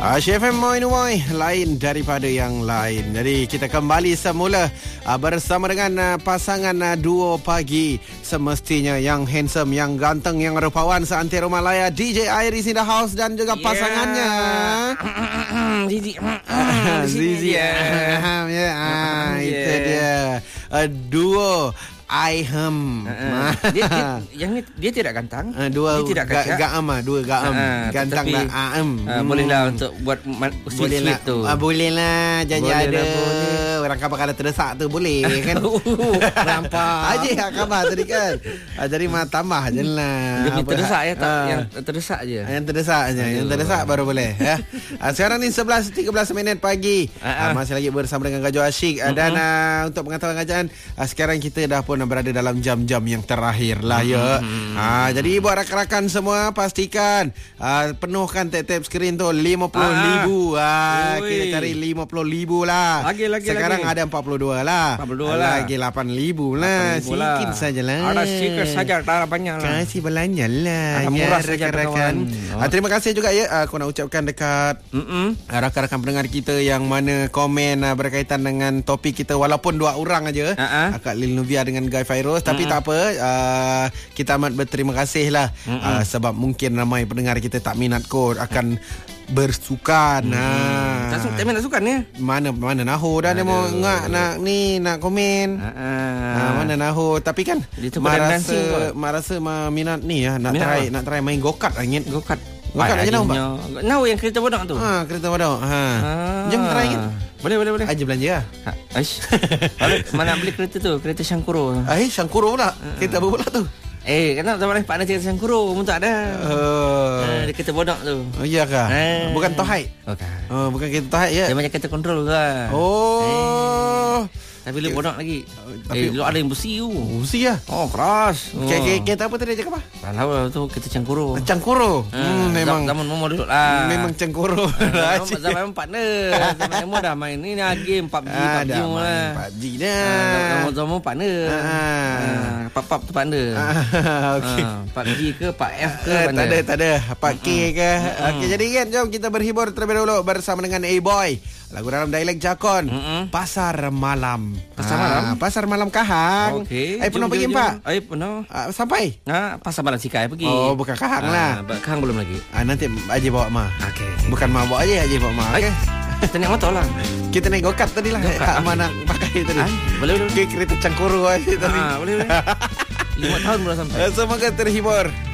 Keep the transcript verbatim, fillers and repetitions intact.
Asia F M Moi Moi, lain daripada yang lain. Jadi kita kembali semula uh, bersama dengan uh, pasangan uh, duo pagi. Semestinya yang handsome, yang ganteng, yang rupawan seantero Malaya, D J Iris in the house dan juga yeah. pasangannya Zizi. Zizi. Ya, itu dia. Uh, duo Aihem. Uh, dia, dia, yang ni dia tidak gantang. Uh, dua dia tidak ga, gaam ah, dua gaam. Uh, Gantang dan aem. Uh, hmm. Bolehlah untuk buat sweet-sweet tu. Uh, bolehlah janji boleh ada. Lah, boleh. Orang khabar kalau terdesak tu boleh kan. Nampak. Aje khabar tadi kan. Uh, jadi mah tambah je lah. Dia terdesak ya, tak uh, yang terdesak je. Yang terdesak je, yang terdesak baru boleh ya. Uh, sekarang ni sebelas tiga belas minit pagi. Uh, uh. Uh, masih lagi bersama dengan Gajo Asyik uh, uh-huh. dan uh, untuk pengetahuan kerajaan uh, sekarang kita dah pun berada dalam jam-jam yang terakhir lah ya. Hmm. Ha, jadi buat rakan-rakan semua pastikan ha, penuhkan tap-tap skrin tu lima puluh ribu. Ha, kita cari lima puluh ribu lah. Lagi, lagi, sekarang lagi. Ada empat puluh dua lah. empat puluh dua lah. Lagi lapan ribu lah. Sikit sajalah. Ada sikit saja, tak banyak lah. Kasih belanja lah. Ya, murah saja rakan-rakan. Oh. Ha, terima kasih juga ya. Aku nak ucapkan dekat Mm-mm. rakan-rakan pendengar kita yang mana komen ha, berkaitan dengan topik kita walaupun dua orang aja. Uh-huh. Kak Lil Nubia dengan Guy Fairuz, tapi mm-hmm. tak apa, uh, kita amat berterima kasih lah mm-hmm. uh, sebab mungkin ramai pendengar kita tak minat kot akan bersukan. Hmm. Ha. Tak, tak minat sukan ya? Mana mana nahu dah dia mau ngak nak ni nak komen. Ha, ha mana nahu, tapi kan marasa marasa minat ni ya nak minat try apa? Nak try main go-kart angin. Go-kart. Go-kart aja nahu. Nahu yang kereta bodok tu. Ha, kereta bodok. Ha. Ah. Jom try angin. Boleh, boleh, boleh. Aja belanja lah. Ha, aish. Mana beli kereta tu? Kereta Shankuro. Eh, Shankuro pula. Uh-huh. Kereta apa pula tu? Eh, kenapa tak boleh partner kereta Shankuro? Pun tak ada. Uh. Uh, dia kereta bodok tu. Oh, iya kah? Uh. Bukan Tohait? Bukan. Oh, bukan kereta Tohait ya? Dia macam kereta kontrol lah. Oh. Eh. Tapi lu bodok lagi. Tapi eh, lu ada yang besi tu. Besi lah? Oh, keras. Oh. Kereta apa tadi cakap apa? Tak tahu lah tu, kereta Cangkuro. Cangkuro? Hmm, hmm, memang. Zaman Momo duduk lah. Memang Cangkuro. Zaman memang partner. Zaman Momo dah main ni lah game P U B G. Ah, dah main lah. P U B G dah. Zaman Momo partner. Ah. Pap-pap tu partner. Ah, okay. Ah, P U B G ke, P U B F ke? Tak ada, tak ada. P U B G ke? Okey, jadi kan jom kita berhibur terlebih dahulu bersama dengan A-Boy. Lagu dalam dialek Jakon. Mm-mm. Pasar Malam. Pasar Malam? Ah, Pasar Malam Kahang. Okey. Eh, pernah pergi Pak? Eh, pernah. Ah, sampai? Ah, Pasar Malam Sikai pergi. Oh, bukan Kahang ah, lah. Kahang belum lagi. Ah, nanti Aji bawa Ma. Okey. Bukan Ma bawa aja, Aji bawa Ma. Okey. Kita naik motor lah. Kita naik go-kart tadi lah. Kak mana pakai tadi. Ah, boleh, boleh. Okey, kereta Cangkuro aja tadi. Ah, boleh, boleh. Lima tahun belum sampai. Semoga terhibur.